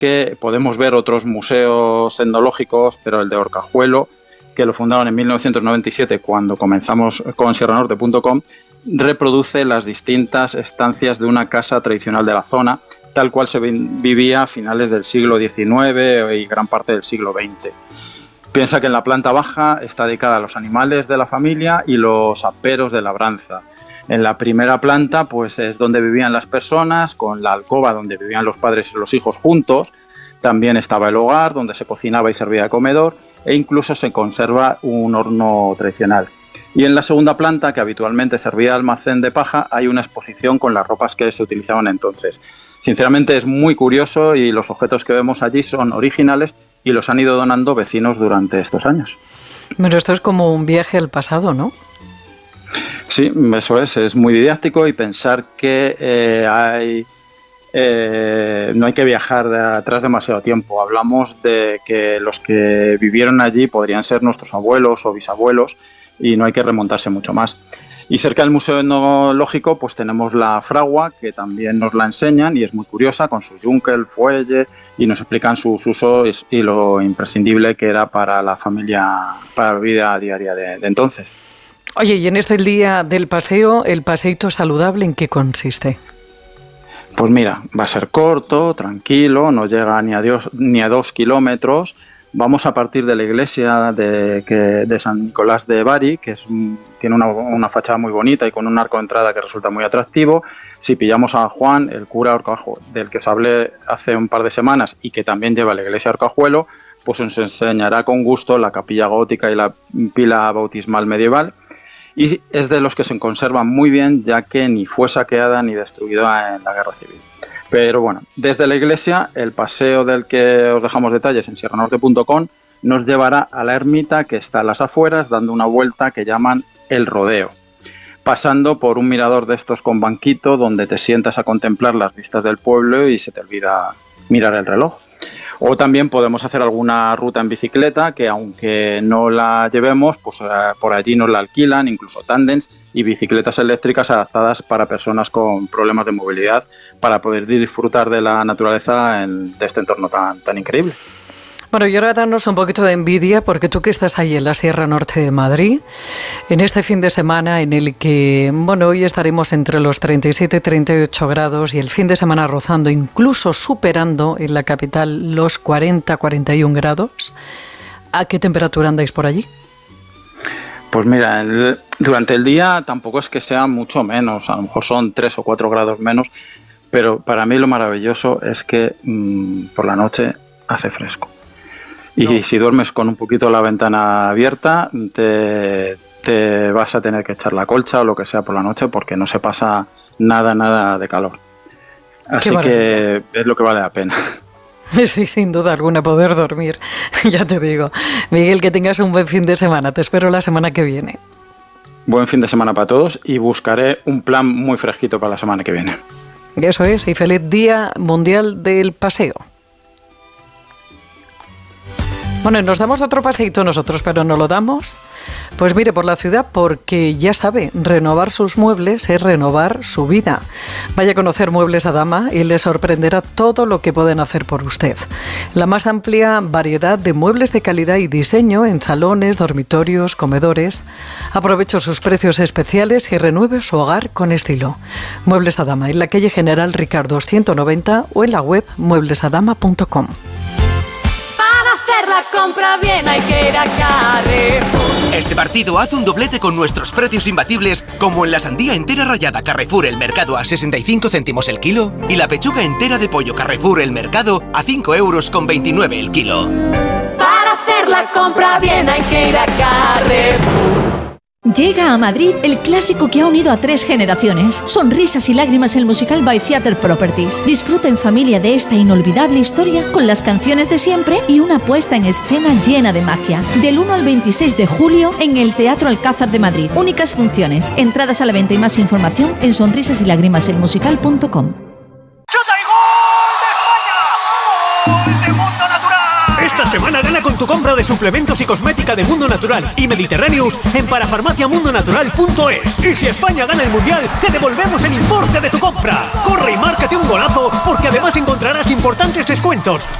que podemos ver otros museos etnológicos, pero el de Orcajuelo, que lo fundaron en 1997 cuando comenzamos con sierranorte.com, reproduce las distintas estancias de una casa tradicional de la zona, tal cual se vivía a finales del siglo XIX y gran parte del siglo XX. Piensa que en la planta baja está dedicada a los animales de la familia y los aperos de labranza. En la primera planta pues es donde vivían las personas, con la alcoba donde vivían los padres y los hijos juntos. También estaba el hogar donde se cocinaba y servía de comedor, e incluso se conserva un horno tradicional. Y en la segunda planta, que habitualmente servía de almacén de paja, hay una exposición con las ropas que se utilizaban entonces. Sinceramente es muy curioso y los objetos que vemos allí son originales y los han ido donando vecinos durante estos años. Pero esto es como un viaje al pasado, ¿no? Sí, eso es muy didáctico, y pensar que no hay que viajar de atrás demasiado tiempo. Hablamos de que los que vivieron allí podrían ser nuestros abuelos o bisabuelos, y no hay que remontarse mucho más. Y cerca del Museo Etnológico pues tenemos la fragua, que también nos la enseñan y es muy curiosa, con su yunque, el fuelle, y nos explican sus usos y lo imprescindible que era para la familia, para la vida diaria de entonces. Oye, y en este día del paseo, ¿el paseíto saludable en qué consiste? Pues mira, va a ser corto, tranquilo, no llega ni a 2 kilómetros. Vamos a partir de la iglesia de San Nicolás de Bari, que tiene una fachada muy bonita y con un arco de entrada que resulta muy atractivo. Si pillamos a Juan, el cura Orcajuelo, del que os hablé hace un par de semanas y que también lleva la iglesia de Orcajuelo, pues os enseñará con gusto la capilla gótica y la pila bautismal medieval. Y es de los que se conservan muy bien, ya que ni fue saqueada ni destruida en la Guerra Civil. Pero bueno, desde la iglesia, el paseo del que os dejamos detalles en sierranorte.com nos llevará a la ermita, que está a las afueras, dando una vuelta que llaman el rodeo, pasando por un mirador de estos con banquito donde te sientas a contemplar las vistas del pueblo y se te olvida mirar el reloj. O también podemos hacer alguna ruta en bicicleta, que aunque no la llevemos, pues por allí nos la alquilan, incluso tándems y bicicletas eléctricas adaptadas para personas con problemas de movilidad, para poder disfrutar de la naturaleza de este entorno tan increíble. Bueno, y ahora danos un poquito de envidia, porque tú que estás ahí en la Sierra Norte de Madrid, en este fin de semana en el que, bueno, hoy estaremos entre los 37 y 38 grados y el fin de semana rozando, incluso superando en la capital los 40, 41 grados, ¿a qué temperatura andáis por allí? Pues mira, durante el día tampoco es que sea mucho menos, a lo mejor son 3 o 4 grados menos, pero para mí lo maravilloso es que por la noche hace fresco. Y si duermes con un poquito la ventana abierta, te vas a tener que echar la colcha o lo que sea por la noche, porque no se pasa nada de calor. Así que es lo que vale la pena. Sí, sin duda alguna, poder dormir, ya te digo. Miguel, que tengas un buen fin de semana. Te espero la semana que viene. Buen fin de semana para todos, y buscaré un plan muy fresquito para la semana que viene. Eso es, y feliz Día Mundial del Paseo. Bueno, nos damos otro paseíto nosotros, pero no lo damos, pues mire, por la ciudad, porque ya sabe, renovar sus muebles es renovar su vida. Vaya a conocer Muebles Adama y le sorprenderá todo lo que pueden hacer por usted. La más amplia variedad de muebles de calidad y diseño en salones, dormitorios, comedores. Aproveche sus precios especiales y renueve su hogar con estilo. Muebles Adama, en la calle General Ricardo 190 o en la web mueblesadama.com. La compra bien, hay que ir a Carrefour. Este partido hace un doblete con nuestros precios imbatibles, como en la sandía entera rallada Carrefour El Mercado a 65 céntimos el kilo y la pechuga entera de pollo Carrefour El Mercado a 5,29 € el kilo. Para hacer la compra bien hay que ir a Carrefour. Llega a Madrid el clásico que ha unido a 3 generaciones. Sonrisas y lágrimas, el musical by Theatre Properties. Disfruta en familia de esta inolvidable historia con las canciones de siempre y una puesta en escena llena de magia. Del 1 al 26 de julio en el Teatro Alcázar de Madrid. Únicas funciones. Entradas a la venta y más información en sonrisasylágrimaselmusical.com. ¡Chuta y gol de España! ¡Gol de Mundo Natural! Esta semana gana con tu compra de suplementos y cosmética de Mundo Natural y Mediterraneous en parafarmaciamundonatural.es. Y si España gana el Mundial, te devolvemos el importe de tu compra. Corre y márcate un golazo, porque además encontrarás importantes descuentos.